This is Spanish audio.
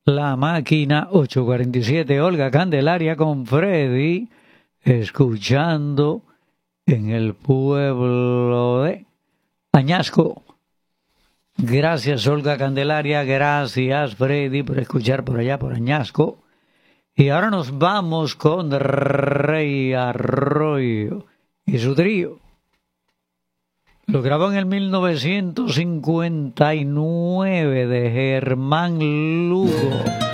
La Máquina 847, Olga Candelaria con Freddy, escuchando en el pueblo de Añasco. Gracias, Olga Candelaria, gracias, Freddy, por escuchar por allá, por Añasco. Y ahora nos vamos con Rey Arroyo y su trío. Lo grabó en el 1959 de Germán Lugo.